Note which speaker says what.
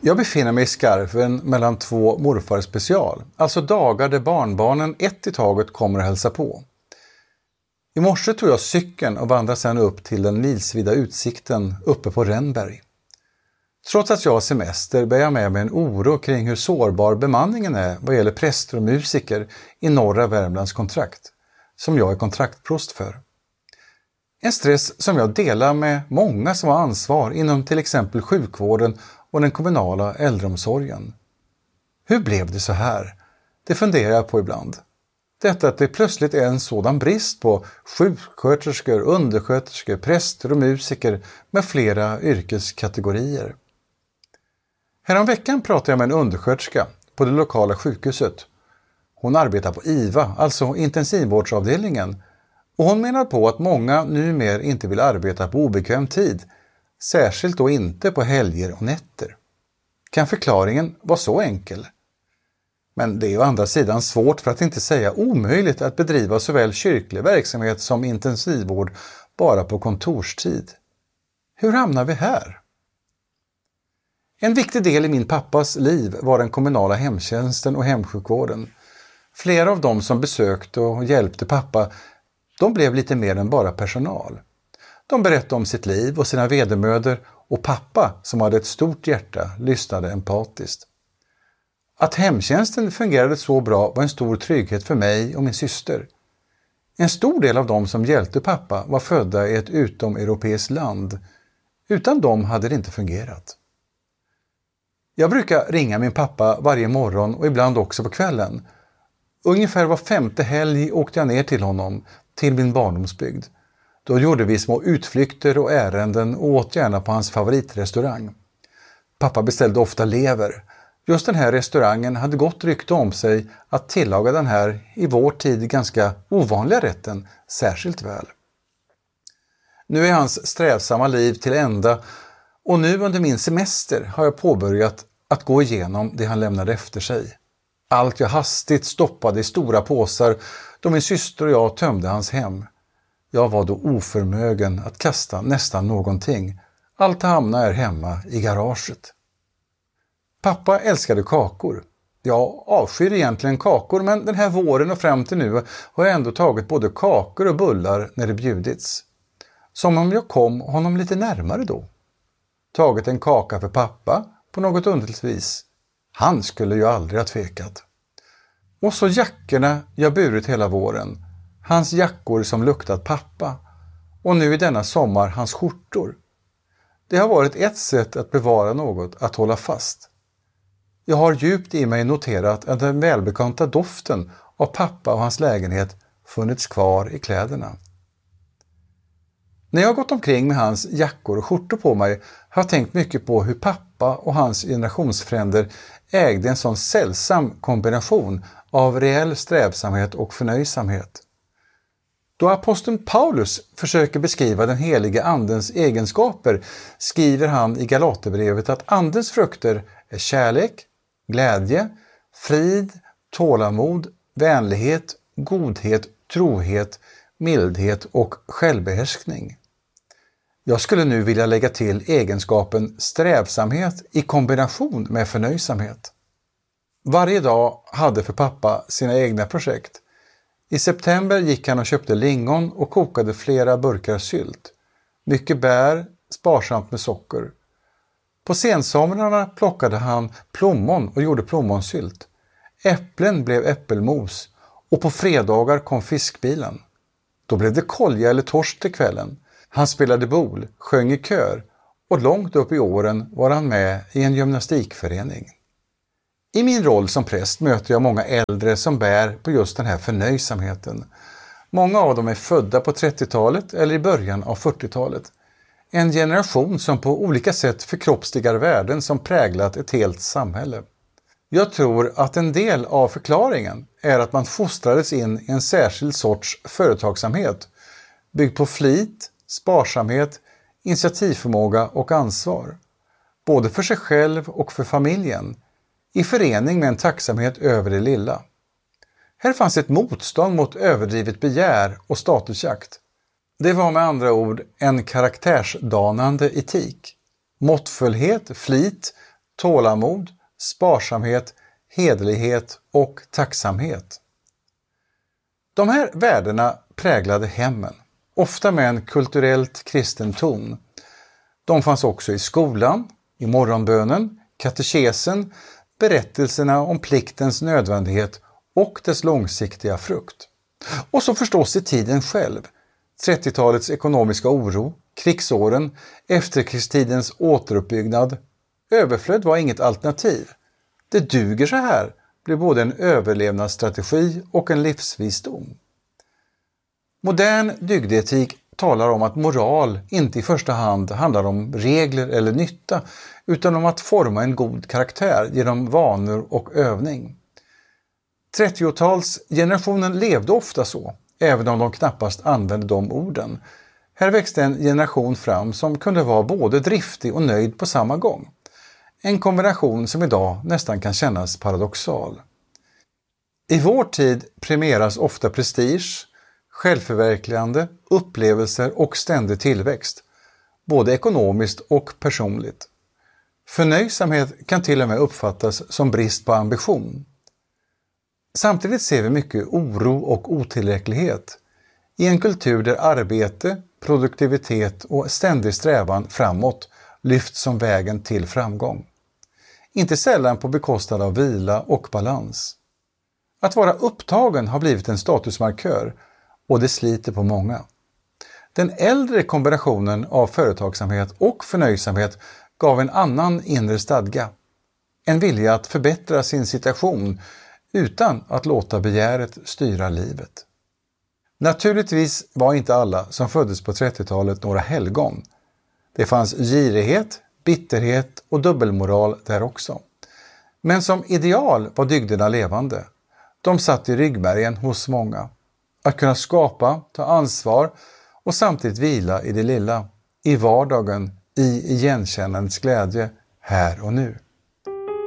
Speaker 1: Jag befinner mig i skarven mellan två morfar special, alltså dagar där barnbarnen ett i taget kommer att hälsa på. I morse tog jag cykeln och vandrade sedan upp till den milsvida utsikten uppe på Rennberg. Trots att jag har semester bär jag med mig en oro kring hur sårbar bemanningen är vad gäller präster och musiker i norra Värmlands kontrakt, som jag är kontraktprost för. En stress som jag delar med många som har ansvar inom till exempel sjukvården och den kommunala äldreomsorgen. Hur blev det så här? Det funderar jag på ibland. Detta att det plötsligt är en sådan brist på sjuksköterskor, undersköterskor, präster och musiker med flera yrkeskategorier. Häromveckan pratade jag med en undersköterska på det lokala sjukhuset. Hon arbetar på IVA, alltså intensivvårdsavdelningen, och hon menar på att många numera inte vill arbeta på obekväm tid, särskilt då inte på helger och nätter. Kan förklaringen vara så enkel? Men det är å andra sidan svårt, för att inte säga omöjligt, att bedriva såväl kyrklig verksamhet som intensivvård bara på kontorstid. Hur hamnar vi här? En viktig del i min pappas liv var den kommunala hemtjänsten och hemsjukvården. Flera av dem som besökte och hjälpte pappa, de blev lite mer än bara personal. De berättade om sitt liv och sina vedermödor, och pappa, som hade ett stort hjärta, lyssnade empatiskt. Att hemtjänsten fungerade så bra var en stor trygghet för mig och min syster. En stor del av dem som hjälpte pappa var födda i ett utomeuropeiskt land. Utan dem hade det inte fungerat. Jag brukar ringa min pappa varje morgon och ibland också på kvällen. Ungefär var 5:e helg åkte jag ner till honom, till min barndomsbygd. Då gjorde vi små utflykter och ärenden och åt gärna på hans favoritrestaurang. Pappa beställde ofta lever. Just den här restaurangen hade gott rykte om sig att tillaga den här i vår tid ganska ovanliga rätten särskilt väl. Nu är hans strävsamma liv till ända, och nu under min semester har jag påbörjat att gå igenom det han lämnade efter sig. Allt jag hastigt stoppade i stora påsar då min syster och jag tömde hans hem. Jag var då oförmögen att kasta nästan någonting. Allt hamnade hemma i garaget. Pappa älskade kakor. Jag avskyr egentligen kakor, men den här våren och fram till nu har jag ändå tagit både kakor och bullar när det bjudits. Som om jag kom honom lite närmare då. Tagit en kaka för pappa på något underligt vis. Han skulle ju aldrig ha tvekat. Och så jackorna jag burit hela våren. Hans jackor som luktat pappa. Och nu i denna sommar hans skjortor. Det har varit ett sätt att bevara något, att hålla fast. Jag har djupt i mig noterat att den välbekanta doften av pappa och hans lägenhet funnits kvar i kläderna. När jag har gått omkring med hans jackor och skjortor på mig har jag tänkt mycket på hur pappa och hans generationsfränder ägde en sån sällsam kombination av reell strävsamhet och förnöjsamhet. Då aposteln Paulus försöker beskriva den heliga andens egenskaper skriver han i Galaterbrevet att andens frukter är kärlek, glädje, frid, tålamod, vänlighet, godhet, trohet, mildhet och självbehärskning. Jag skulle nu vilja lägga till egenskapen strävsamhet i kombination med förnöjsamhet. Varje dag hade för pappa sina egna projekt. I september gick han och köpte lingon och kokade flera burkar sylt. Mycket bär, sparsamt med socker. På sensomrarna plockade han plommon och gjorde plommonsylt. Äpplen blev äppelmos, och på fredagar kom fiskbilen. Då blev det kolja eller torsk till kvällen. Han spelade bol, sjöng i kör, och långt upp i åren var han med i en gymnastikförening. I min roll som präst möter jag många äldre som bär på just den här förnöjsamheten. Många av dem är födda på 30-talet eller i början av 40-talet. En generation som på olika sätt förkroppsligar värden som präglat ett helt samhälle. Jag tror att en del av förklaringen är att man fostrades in i en särskild sorts företagsamhet, byggd på flit, sparsamhet, initiativförmåga och ansvar. Både för sig själv och för familjen, i förening med en tacksamhet över det lilla. Här fanns ett motstånd mot överdrivet begär och statusjakt. Det var med andra ord en karaktärsdanande etik. Måttfullhet, flit, tålamod, sparsamhet, hederlighet och tacksamhet. De här värdena präglade hemmen, ofta med en kulturellt kristen ton. De fanns också i skolan, i morgonbönen, katekesen, berättelserna om pliktens nödvändighet och dess långsiktiga frukt. Och så förstås i tiden själv. 30-talets ekonomiska oro, krigsåren, efterkrigstidens återuppbyggnad. Överflöd var inget alternativ. Det duger så här blev både en överlevnadsstrategi och en livsvisdom. Modern dygdetik talar om att moral inte i första hand handlar om regler eller nytta, utan om att forma en god karaktär genom vanor och övning. 30-talsgenerationen levde ofta så, även om de knappast använde de orden. Här växte en generation fram som kunde vara både driftig och nöjd på samma gång. En kombination som idag nästan kan kännas paradoxal. I vår tid premieras ofta prestige, självförverkligande, upplevelser och ständig tillväxt, både ekonomiskt och personligt. Förnöjsamhet kan till och med uppfattas som brist på ambition. Samtidigt ser vi mycket oro och otillräcklighet i en kultur där arbete, produktivitet och ständig strävan framåt lyfts som vägen till framgång. Inte sällan på bekostnad av vila och balans. Att vara upptagen har blivit en statusmarkör och det sliter på många. Den äldre kombinationen av företagsamhet och förnöjsamhet gav en annan inre stadga. En vilja att förbättra sin situation utan att låta begäret styra livet. Naturligtvis var inte alla som föddes på 30-talet några helgon. Det fanns girighet, bitterhet och dubbelmoral där också. Men som ideal var dygderna levande. De satt i ryggmärgen hos många. Att kunna skapa, ta ansvar och samtidigt vila i det lilla, i vardagen, i igenkännandets glädje, här och nu.